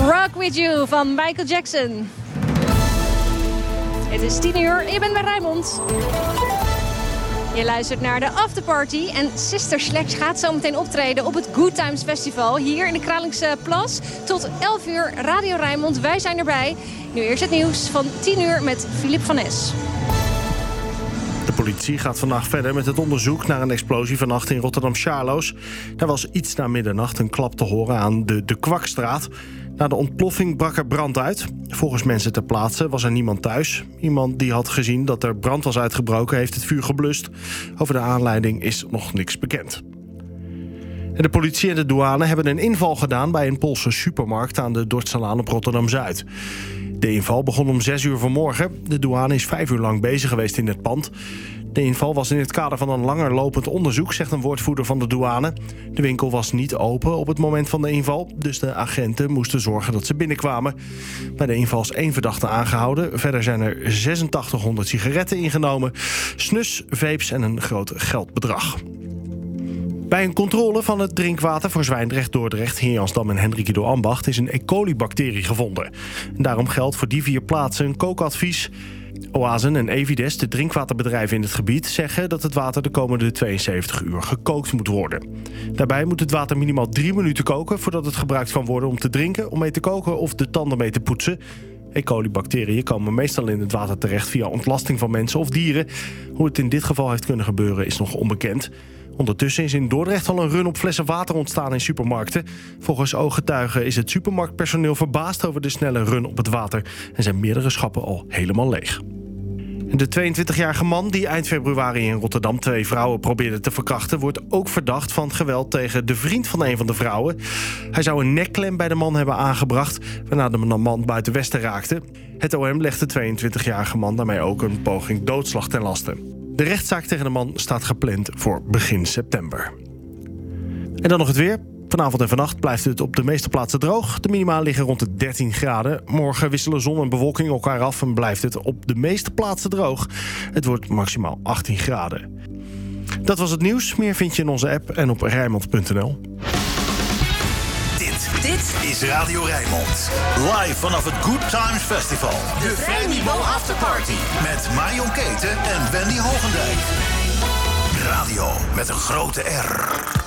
Rock With You van Michael Jackson. Het is 10:00, je bent bij Rijnmond. Je luistert naar de afterparty en Sister Sledge gaat zo meteen optreden op het Good Times Festival hier in de Kralingse Plas. Tot 11:00 Radio Rijnmond, wij zijn erbij. Nu eerst het nieuws van 10:00 met Filip van Es. De politie gaat vandaag verder met het onderzoek naar een explosie vannacht in Rotterdam-Charloes. Er was iets na middernacht een klap te horen aan de Kwakstraat. Na de ontploffing brak er brand uit. Volgens mensen ter plaatse was er niemand thuis. Iemand die had gezien dat er brand was uitgebroken heeft het vuur geblust. Over de aanleiding is nog niks bekend. En de politie en de douane hebben een inval gedaan bij een Poolse supermarkt aan de Dordtselaan op Rotterdam-Zuid. De inval begon om 6:00 vanmorgen. De douane is 5 uur lang bezig geweest in het pand. De inval was in het kader van een langer lopend onderzoek, zegt een woordvoerder van de douane. De winkel was niet open op het moment van de inval, dus de agenten moesten zorgen dat ze binnenkwamen. Bij de inval is 1 verdachte aangehouden. Verder zijn er 8600 sigaretten ingenomen, snus, vapes en een groot geldbedrag. Bij een controle van het drinkwater voor Zwijndrecht, Dordrecht, Heerjansdam en Hendrikido Ambacht is een E. coli-bacterie gevonden. En daarom geldt voor die 4 plaatsen een kookadvies. Oasen en Evides, de drinkwaterbedrijven in het gebied, zeggen dat het water de komende 72 uur gekookt moet worden. Daarbij moet het water minimaal 3 minuten koken voordat het gebruikt kan worden om te drinken, om mee te koken of de tanden mee te poetsen. E. coli-bacteriën komen meestal in het water terecht via ontlasting van mensen of dieren. Hoe het in dit geval heeft kunnen gebeuren is nog onbekend. Ondertussen is in Dordrecht al een run op flessen water ontstaan in supermarkten. Volgens ooggetuigen is het supermarktpersoneel verbaasd over de snelle run op het water en zijn meerdere schappen al helemaal leeg. En de 22-jarige man die eind februari in Rotterdam 2 vrouwen probeerde te verkrachten, wordt ook verdacht van geweld tegen de vriend van een van de vrouwen. Hij zou een nekklem bij de man hebben aangebracht, waarna de man buiten Westen raakte. Het OM legt de 22-jarige man daarmee ook een poging doodslag ten laste. De rechtszaak tegen de man staat gepland voor begin september. En dan nog het weer. Vanavond en vannacht blijft het op de meeste plaatsen droog. De minima liggen rond de 13 graden. Morgen wisselen zon en bewolking elkaar af en blijft het op de meeste plaatsen droog. Het wordt maximaal 18 graden. Dat was het nieuws. Meer vind je in onze app en op Rijnmond.nl. Dit is Radio Rijnmond. Live vanaf het Good Times Festival. De Vrijniveau Afterparty. Met Marion Keten en Wendy Hogendijk. Radio met een grote R.